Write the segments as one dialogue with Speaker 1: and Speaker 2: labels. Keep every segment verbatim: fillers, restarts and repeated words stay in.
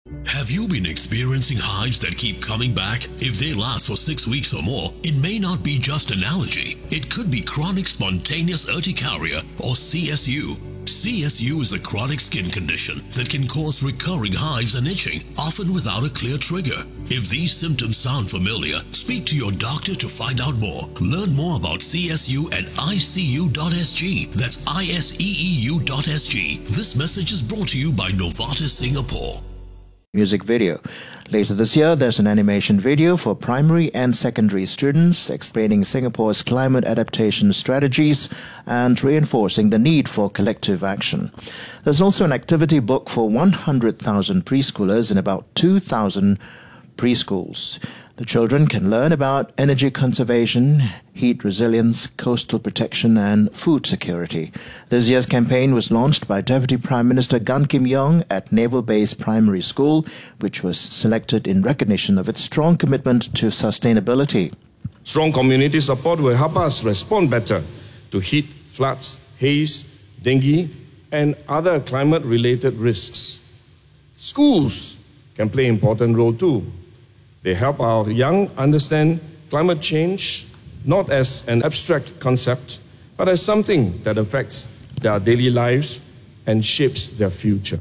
Speaker 1: Have you been experiencing hives that keep coming back? If they last for six weeks or more, it may not be just an allergy. It could be chronic spontaneous urticaria or C S U. C S U is a chronic skin condition that can cause recurring hives and itching, often without a clear trigger. If these symptoms sound familiar, speak to your doctor to find out more. Learn more about C S U at I C U dot S G. That's I S E E U dot S G. This message is brought to you by Novartis Singapore.
Speaker 2: Music video. Later this year, there's an animation video for primary and secondary students explaining Singapore's climate adaptation strategies and reinforcing the need for collective action. There's also an activity book for one hundred thousand preschoolers in about two thousand preschools. The children can learn about energy conservation, heat resilience, coastal protection and food security. This year's campaign was launched by Deputy Prime Minister Gan Kim Yong at Naval Base Primary School, which was selected in recognition of its strong commitment to sustainability.
Speaker 3: Strong community support will help us respond better to heat, floods, haze, dengue and other climate-related risks. Schools can play an important role too. They help our young understand climate change not as an abstract concept, but as something that affects their daily lives and shapes their future.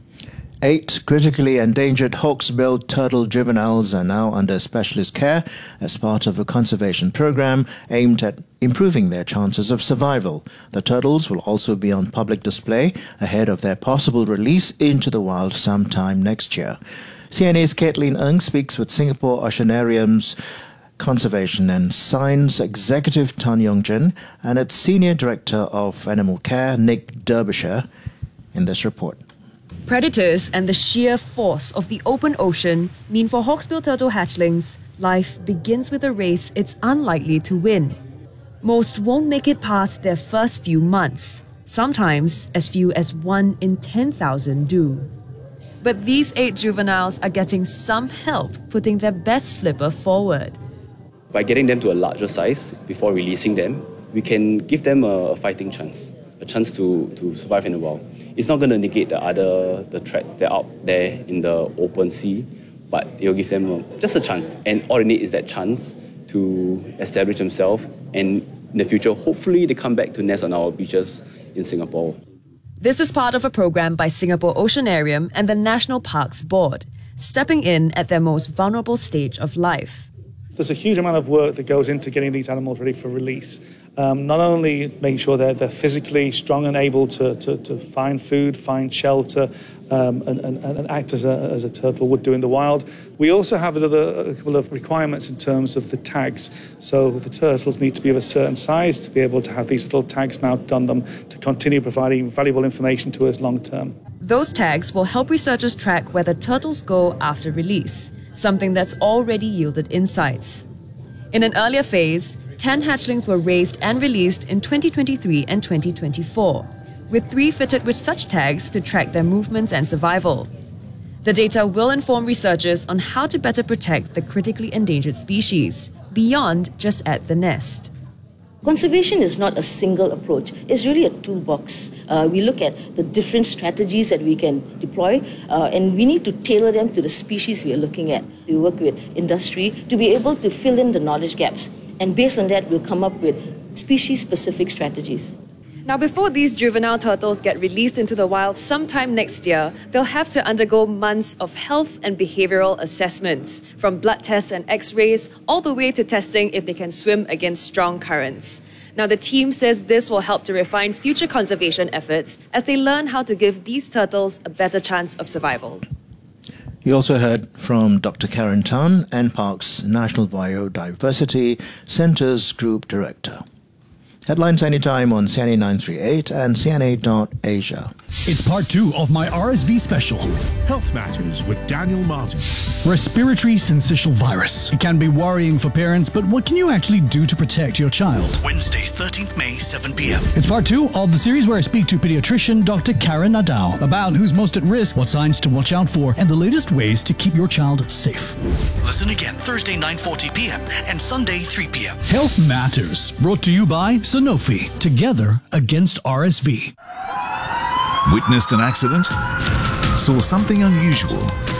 Speaker 2: Eight critically endangered hawksbill turtle juveniles are now under specialist care as part of a conservation program aimed at improving their chances of survival. The turtles will also be on public display ahead of their possible release into the wild sometime next year. C N A's Caitlin Ng speaks with Singapore Oceanarium's Conservation and Science Executive Tan Yong Jin and its Senior Director of Animal Care, Nick Derbyshire, in this report.
Speaker 4: Predators and the sheer force of the open ocean mean for hawksbill turtle hatchlings, life begins with a race it's unlikely to win. Most won't make it past their first few months. Sometimes as few as one in ten thousand do. But these eight juveniles are getting some help putting their best flipper forward.
Speaker 5: By getting them to a larger size before releasing them, we can give them a fighting chance, a chance to, to survive in the wild. It's not going to negate the other the threats that are out there in the open sea, but it will give them a, just a chance. And all they need is that chance to establish themselves, and in the future, hopefully they come back to nest on our beaches in Singapore.
Speaker 4: This is part of a program by Singapore Oceanarium and the National Parks Board, stepping in at their most vulnerable stage of life.
Speaker 6: There's a huge amount of work that goes into getting these animals ready for release. Um, not only making sure they're, they're physically strong and able to, to, to find food, find shelter, um, and, and, and act as a, as a turtle would do in the wild. We also have another, a couple of requirements in terms of the tags. So the turtles need to be of a certain size to be able to have these little tags mounted on them to continue providing valuable information to us long term.
Speaker 4: Those tags will help researchers track where the turtles go after release, something that's already yielded insights. In an earlier phase, ten hatchlings were raised and released in twenty twenty-three and twenty twenty-four, with three fitted with such tags to track their movements and survival. The data will inform researchers on how to better protect the critically endangered species, beyond just at the nest.
Speaker 7: Conservation is not a single approach. It's really a toolbox. Uh, we look at the different strategies that we can deploy, uh, and we need to tailor them to the species we are looking at. We work with industry to be able to fill in the knowledge gaps. And based on that, we'll come up with species-specific strategies.
Speaker 4: Now, before these juvenile turtles get released into the wild sometime next year, they'll have to undergo months of health and behavioral assessments, from blood tests and x-rays, all the way to testing if they can swim against strong currents. Now, the team says this will help to refine future conservation efforts as they learn how to give these turtles a better chance of survival.
Speaker 2: You also heard from Doctor Karen Tan, N Park's National Biodiversity Centre's Group Director. Headlines anytime on C N A nine thirty-eight and C N A dot Asia.
Speaker 8: It's part two of my R S V special.
Speaker 9: Health Matters with Daniel Martin.
Speaker 8: Respiratory syncytial virus. It can be worrying for parents, but what can you actually do to protect your child?
Speaker 10: Wednesday, thirteenth May, seven p m
Speaker 8: It's part two of the series where I speak to pediatrician Doctor Karen Nadao about who's most at risk, what signs to watch out for, and the latest ways to keep your child safe.
Speaker 10: Listen again Thursday, nine forty p m and Sunday, three p m
Speaker 8: Health Matters, brought to you by Sanofi, together against R S V.
Speaker 11: Witnessed an accident? Saw something unusual?